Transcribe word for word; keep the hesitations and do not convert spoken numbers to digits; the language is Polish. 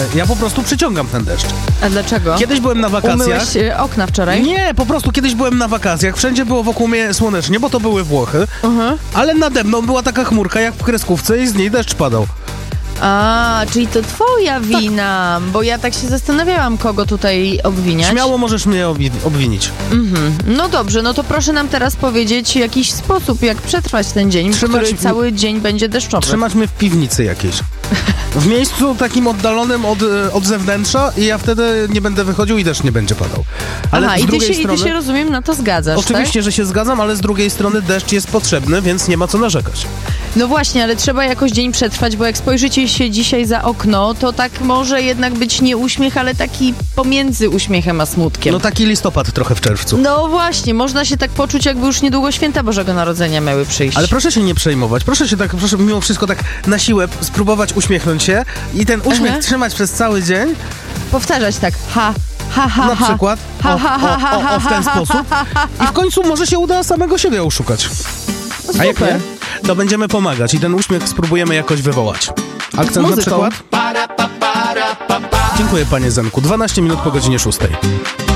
ja po prostu przyciągam ten deszcz. A dlaczego? Kiedyś byłem na wakacjach. Umyłeś e, okna wczoraj? Nie, po prostu kiedyś byłem na wakacjach, wszędzie było wokół mnie słonecznie, bo to były Włochy, Uh-huh. ale nade mną była taka chmurka jak w kreskówce i z niej deszcz padał. A, czyli to twoja wina, tak. Bo ja tak się zastanawiałam, kogo tutaj obwiniać. Śmiało możesz mnie obwi- obwinić. Mhm. No dobrze, no to proszę nam teraz powiedzieć jakiś sposób, jak przetrwać ten dzień, Trzymać który w... cały dzień będzie deszczowy. Trzymać mnie w piwnicy jakiejś. W miejscu takim oddalonym od, od zewnętrza i ja wtedy nie będę wychodził i deszcz nie będzie padał. Ale Aha, z i ty, drugiej się, strony... i ty się, rozumiem, na to zgadzasz, Oczywiście, tak? że się zgadzam, ale z drugiej strony deszcz jest potrzebny, więc nie ma co narzekać. No właśnie, ale trzeba jakoś dzień przetrwać, bo jak spojrzycie się dzisiaj za okno, to tak może jednak być nie uśmiech, ale taki pomiędzy uśmiechem a smutkiem. No taki listopad trochę w czerwcu. No właśnie, można się tak poczuć, jakby już niedługo święta Bożego Narodzenia miały przyjść. Ale proszę się nie przejmować, proszę się tak, proszę mimo wszystko tak na siłę spróbować uśmiechnąć się i ten uśmiech Aha. trzymać przez cały dzień. Powtarzać tak, ha, ha, ha, Na ha. przykład o, Ha, ha, ha, o, o, o w ten ha, ha, sposób i w końcu może się uda samego siebie oszukać. A jak nie, to będziemy pomagać i ten uśmiech spróbujemy jakoś wywołać. Akcent na przykład? Dziękuję, panie Zenku. dwanaście minut po godzinie szóstej.